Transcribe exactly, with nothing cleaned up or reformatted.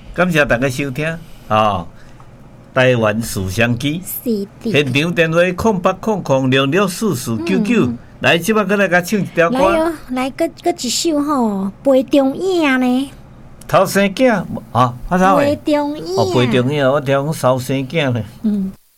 感谢大家收听啊！台湾思想机，现场电话空八空空六六四四九九，来，即摆搁来甲唱一条歌。 来哦，来，搁搁一首吼，陪中影呢。 头生囝啊，啊，头诶。 陪中影。 哦，陪中影，我听讲捎生囝咧。 嗯。